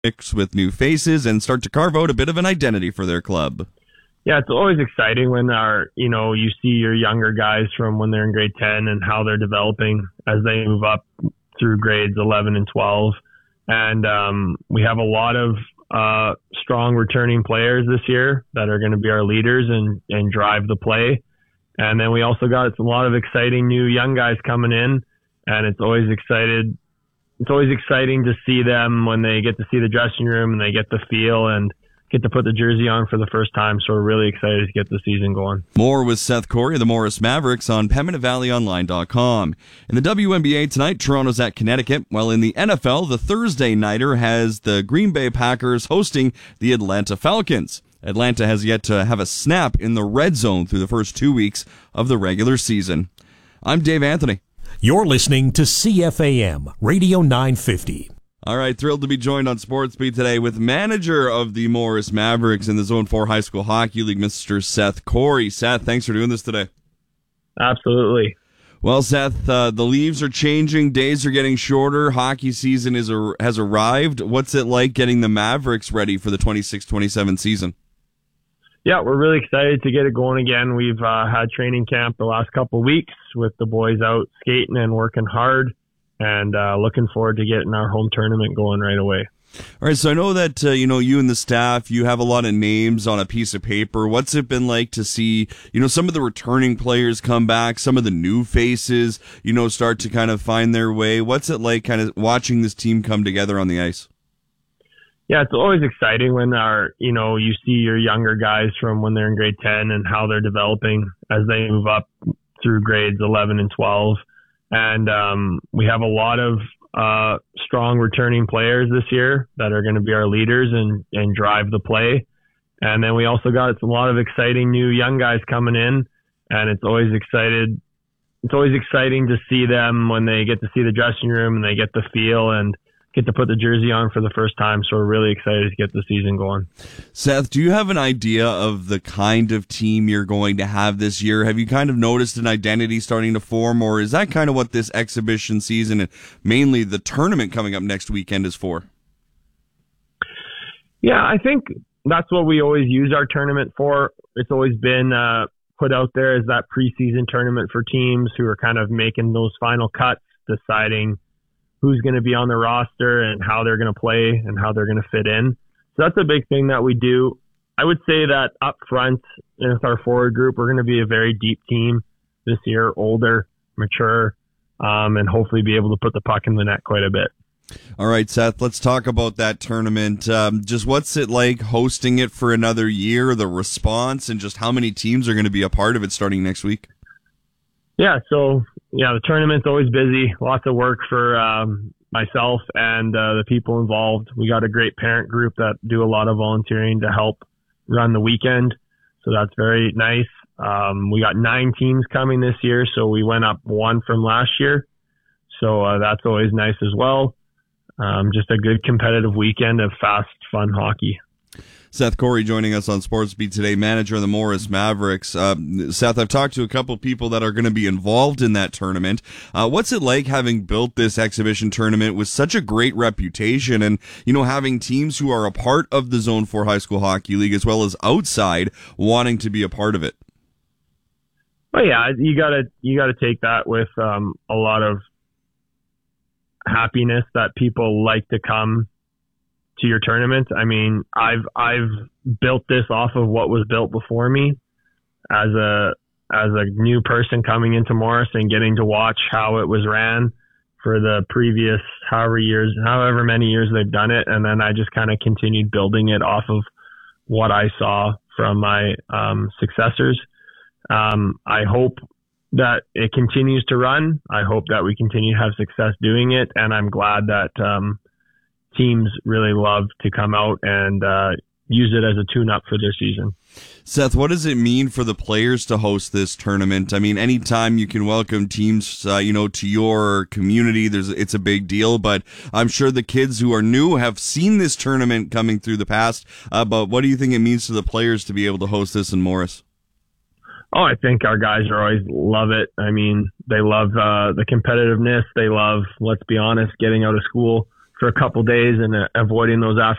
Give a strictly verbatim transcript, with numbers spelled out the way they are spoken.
mix with new faces and start to carve out a bit of an identity for their club. Yeah, it's always exciting when our, you know, you see your younger guys from when they're in grade ten and how they're developing as they move up through grades eleven and twelve. And um, we have a lot of uh, strong returning players this year that are going to be our leaders and, and drive the play. And then we also got a lot of exciting new young guys coming in, and it's always excited. It's always exciting to see them when they get to see the dressing room and they get the feel and get to put the jersey on for the first time. So we're really excited to get the season going. More with Seth Corey of the Morris Mavericks on Pembina Valley Online dot com. In the W N B A tonight, Toronto's at Connecticut, while in the N F L, the Thursday nighter has the Green Bay Packers hosting the Atlanta Falcons. Atlanta has yet to have a snap in the red zone through the first two weeks of the regular season. I'm Dave Anthony. You're listening to C F A M Radio nine fifty. All right, thrilled to be joined on Sports Beat today with manager of the Morris Mavericks in the Zone four High School Hockey League, Mister Seth Corey. Seth, thanks for doing this today. Absolutely. Well, Seth, uh, the leaves are changing, days are getting shorter, hockey season is a, has arrived. What's it like getting the Mavericks ready for the twenty-six twenty-seven season? Yeah, we're really excited to get it going again. We've uh, had training camp the last couple of weeks with the boys out skating and working hard, and uh, looking forward to getting our home tournament going right away. All right, so I know that, uh, you know, you and the staff, you have a lot of names on a piece of paper. What's it been like to see, you know, some of the returning players come back, some of the new faces, you know, start to kind of find their way? What's it like kind of watching this team come together on the ice? Yeah, it's always exciting when our, you know, you see your younger guys from when they're in grade ten and how they're developing as they move up through grades eleven and twelve. And um, we have a lot of uh, strong returning players this year that are going to be our leaders and, and drive the play. And then we also got a lot of exciting new young guys coming in, and it's always excited. It's always exciting to see them when they get to see the dressing room and they get the feel and get to put the jersey on for the first time. So we're really excited to get the season going. Seth, do you have an idea of the kind of team you're going to have this year? Have you kind of noticed an identity starting to form, or is that kind of what this exhibition season and mainly the tournament coming up next weekend is for? Yeah, I think that's what we always use our tournament for. It's always been uh, put out there as that preseason tournament for teams who are kind of making those final cuts, deciding who's going to be on the roster and how they're going to play and how they're going to fit in. So that's a big thing that we do. I would say that up front with our forward group, we're going to be a very deep team this year, older, mature, um, and hopefully be able to put the puck in the net quite a bit. All right, Seth, let's talk about that tournament. Um, just what's it like hosting it for another year, the response, and just how many teams are going to be a part of it starting next week? Yeah, so yeah, the tournament's always busy. Lots of work for um, myself and uh, the people involved. We got a great parent group that do a lot of volunteering to help run the weekend, so that's very nice. Um, we got nine teams coming this year, so we went up one from last year, so uh, that's always nice as well. Um, just a good competitive weekend of fast, fun hockey. Seth Corey joining us on Sports Beat today, manager of the Morris Mavericks. Uh, Seth, I've talked to a couple of people that are going to be involved in that tournament. Uh, what's it like having built this exhibition tournament with such a great reputation and, you know, having teams who are a part of the Zone four High School Hockey League as well as outside wanting to be a part of it? Well, yeah, you gotta, you gotta take that with um, a lot of happiness that people like to come to your tournament. I mean, I've I've built this off of what was built before me as a as a new person coming into Morris and getting to watch how it was ran for the previous however years, however many years they've done it, and then I just kind of continued building it off of what I saw from my um, successors. Um, I hope that it continues to run. I hope that we continue to have success doing it, and I'm glad that um, teams really love to come out and uh, use it as a tune-up for their season. Seth, what does it mean for the players to host this tournament? I mean, anytime you can welcome teams, uh, you know, to your community, there's it's a big deal. But I'm sure the kids who are new have seen this tournament coming through the past. Uh, but what do you think it means to the players to be able to host this in Morris? Oh, I think our guys are always love it. I mean, they love uh, the competitiveness. They love, let's be honest, getting out of school for a couple days and uh, avoiding those